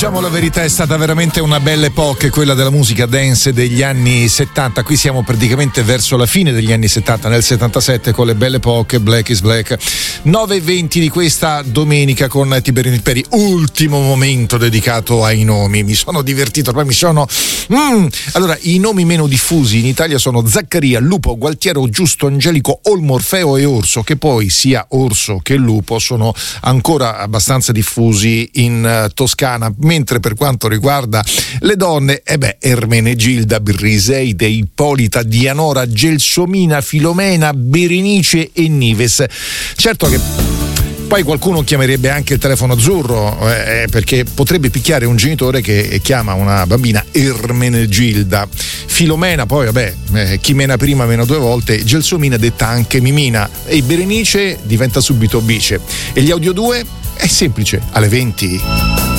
Diciamo la verità, è stata veramente una bella epoca, quella della musica dance degli anni 70. Qui siamo praticamente verso la fine degli anni 70, nel 77 con le belle epoche, Black is Black. 9:20 di questa domenica con Tiberio Niperi, ultimo momento dedicato ai nomi. Mi sono divertito, ormai mi sono... Allora, i nomi meno diffusi in Italia sono Zaccaria, Lupo, Gualtiero, Giusto, Angelico, Olmo, Orfeo e Orso, che poi sia Orso che Lupo sono ancora abbastanza diffusi in Toscana, mentre per quanto riguarda le donne, Ermenegilda, Briseide, Ippolita, Dianora, Gelsomina, Filomena, Berenice e Nives. Certo che poi qualcuno chiamerebbe anche il telefono azzurro, perché potrebbe picchiare un genitore che chiama una bambina Ermenegilda. Filomena, poi chi mena prima mena due volte, Gelsomina detta anche Mimina, e Berenice diventa subito Bice. E gli Audio 2 è semplice, alle 20.